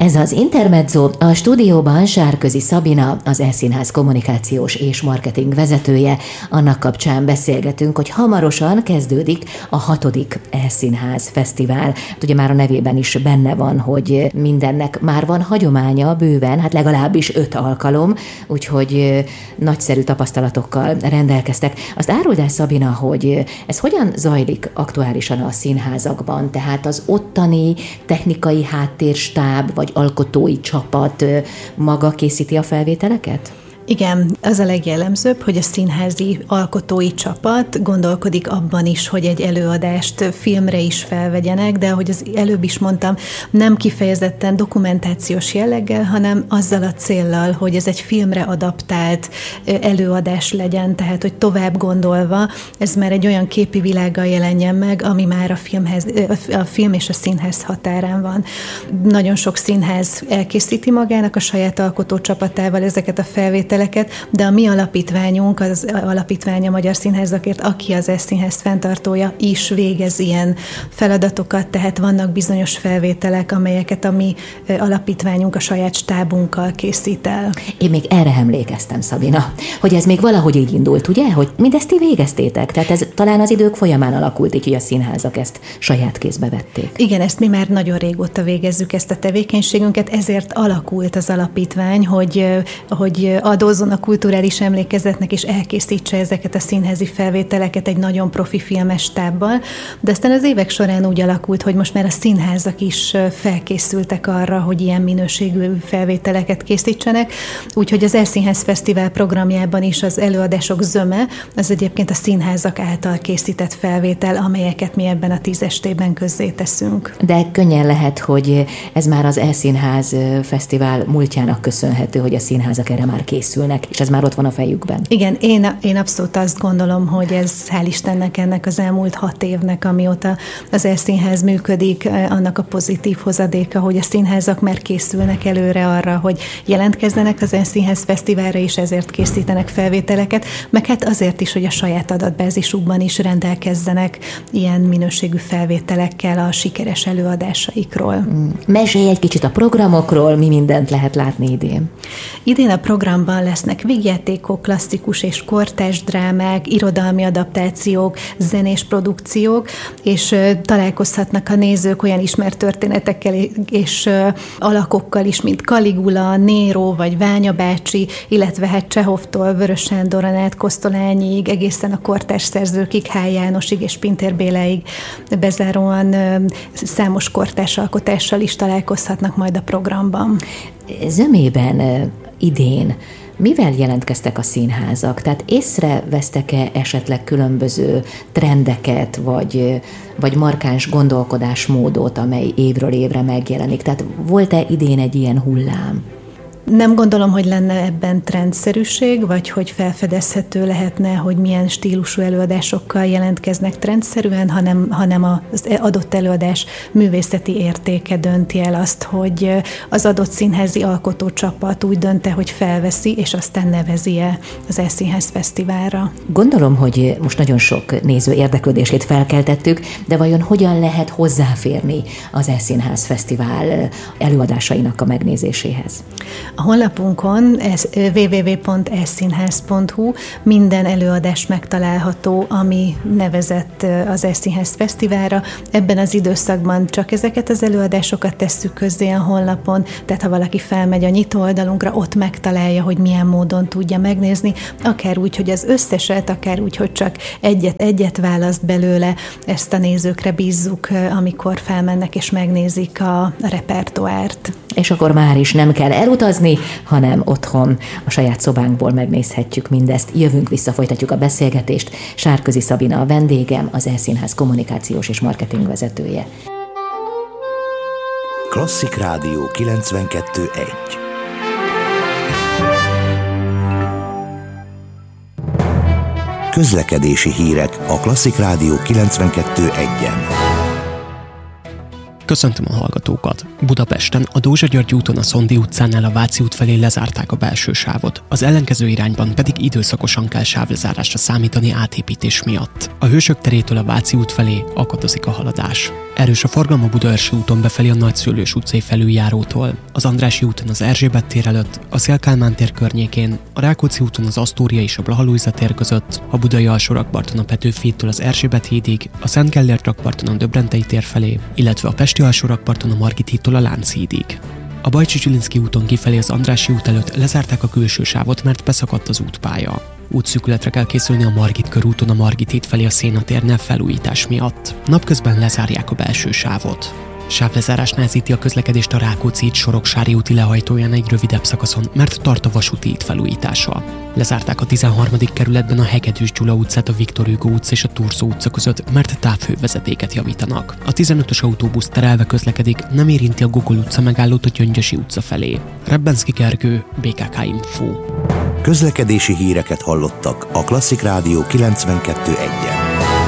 Ez az Intermezzo, a stúdióban Sárközi Szabina, az E-Színház kommunikációs és marketing vezetője. Annak kapcsán beszélgetünk, hogy hamarosan kezdődik a 6. E-Színház fesztivál. Ugye már a nevében is benne van, hogy mindennek már van hagyománya bőven, hát legalábbis 5 alkalom, úgyhogy nagyszerű tapasztalatokkal rendelkeztek. Azt áruld el, Szabina, hogy ez hogyan zajlik aktuálisan a színházakban? Tehát az ottani technikai háttérstáb vagy alkotói csapat maga készíti a felvételeket? Igen, az a legjellemzőbb, hogy a színházi alkotói csapat gondolkodik abban is, hogy egy előadást filmre is felvegyenek, de ahogy az előbb is mondtam, nem kifejezetten dokumentációs jelleggel, hanem azzal a céllal, hogy ez egy filmre adaptált előadás legyen, tehát hogy tovább gondolva ez már egy olyan képi világgal jelenjen meg, ami már a film és a színház határán van. Nagyon sok színház elkészíti magának a saját alkotó csapatával ezeket a felvételeket, de a mi alapítványunk, az alapítvány a Magyar Színházakért, aki az E-Színház fenntartója, is végez ilyen feladatokat, tehát vannak bizonyos felvételek, amelyeket a mi alapítványunk a saját stábunkkal készít el. Én még erre emlékeztem, Szabina, hogy ez még valahogy így indult, ugye? Hogy mindezt ti végeztétek? Tehát ez talán az idők folyamán alakult így, hogy a színházak ezt saját kézbe vették. Igen, ezt mi már nagyon régóta végezzük, ezt a tevékenységünket, ezért alakult az alapítvány, hogy adózzon a kulturális emlékezetnek, és elkészítse ezeket a színházi felvételeket egy nagyon profi filmes stábbal, de aztán az évek során úgy alakult, hogy most már a színházak is felkészültek arra, hogy ilyen minőségű felvételeket készítsenek, úgyhogy az E-Színház Fesztivál programjában is az előadások zöme, az egyébként a színházak által készített felvétel, amelyeket mi ebben a 10 estében közzéteszünk. De könnyen lehet, hogy ez már az E-Színház Fesztivál múltjának köszönhető, hogy a színházak erre már készülnek, és ez már ott van a fejükben. Igen, én abszolút azt gondolom, hogy ez hál' Istennek ennek az elmúlt 6 évnek, amióta az E-Színház működik, annak a pozitív hozadéka, hogy a színházak már készülnek előre arra, hogy jelentkezzenek az E-Színház Fesztiválra, és ezért készítenek felvételeket, meg hát azért is, hogy a saját adatbázisukban is rendelkezzenek ilyen minőségű felvételekkel a sikeres előadásaikról. Mesélj egy kicsit a programokról, mi mindent lehet látni idén. Idén a programban lesznek vígjátékok, klasszikus és kortárs drámák, irodalmi adaptációk, zenés produkciók, és találkozhatnak a nézők olyan ismert történetekkel és alakokkal is, mint Kaligula, Néró vagy Ványa bácsi, illetve hát Csehovtól Vörös Sándoron át Kosztolányiig, egészen a kortárs szerzőkig, H. Jánosig és Pintér Béláig bezáróan számos kortárs alkotással is találkozhatnak majd a programban. Zömében idén mivel jelentkeztek a színházak? Tehát észrevesztek-e esetleg különböző trendeket, vagy markáns gondolkodásmódot, amely évről évre megjelenik? Tehát volt-e idén egy ilyen hullám? Nem gondolom, hogy lenne ebben trendszerűség, vagy hogy felfedezhető lehetne, hogy milyen stílusú előadásokkal jelentkeznek trendszerűen, hanem az adott előadás művészeti értéke dönti el azt, hogy az adott színházi alkotócsapat úgy dönte, hogy felveszi, és aztán nevezi-e az E-Színház Fesztiválra. Gondolom, hogy most nagyon sok néző érdeklődését felkeltettük, de vajon hogyan lehet hozzáférni az E-Színház Fesztivál előadásainak a megnézéséhez? A honlapunkon www.eszínház.hu minden előadás megtalálható, ami nevezett az E-Színház Fesztiválra. Ebben az időszakban csak ezeket az előadásokat tesszük közzé a honlapon, tehát ha valaki felmegy a nyitó oldalunkra, ott megtalálja, hogy milyen módon tudja megnézni, akár úgy, hogy az összeset, akár úgy, hogy csak egyet választ belőle, ezt a nézőkre bízzuk, amikor felmennek és megnézik a repertoárt. És akkor már is nem kell elutazni, hanem otthon a saját szobánkból megnézhetjük mindezt. Jövünk vissza, folytatjuk a beszélgetést. Sárközi Szabina a vendégem, az E-Színház kommunikációs és marketing vezetője. Klasszik Rádió 92.1. Közlekedési hírek a Klasszik Rádió 92.1-en. Köszöntöm a hallgatókat! Budapesten a Dózsa György úton a Szondi utcánál a Váci út felé lezárták a belső sávot, az ellenkező irányban pedig időszakosan kell sávlezárásra számítani átépítés miatt. A Hősök terétől a Váci út felé akadozik a haladás. Erős a forgalom a Budaörsi úton befelé a Nagyszőlős utcai felüljárótól, az Andrássy úton az Erzsébet tér előtt, a Széll Kálmán tér környékén, a Rákóczi úton az Asztória és a Blaha Lujza tér között, a Budai alsórakparton a Petőfi hídtól az Erzsébet hídig, a Szent Gellért rakparton a Döbrentei tér felé, illetve a Pesti alsórakparton a Margit hídtól a Lánchídig. A Bajcsi-Zsilinszky úton kifelé az Andrássy út előtt lezárták a külső sávot, mert beszakadt az útpálya. Útszűkületre kell készülni a Margit körúton a Margit híd felé a Széna térnél felújítás miatt. Napközben lezárják a belső sávot. Sávlezárás nehezíti a közlekedést a Rákóczi híd Soroksári úti lehajtóján egy rövidebb szakaszon, mert tart a vasúti híd felújítása. Lezárták a 13. kerületben a Hegedűs Gyula utcát, a Viktor Hugo utca és a Turszó utca között, mert távhővezetéket javítanak. A 15-ös autóbusz terelve közlekedik, nem érinti a Gogol utca megállót a Gyöngyösi utca felé. Rebbenszky Gergő, BKK Info. Közlekedési híreket hallottak a Klasszik Rádió 92.1-en.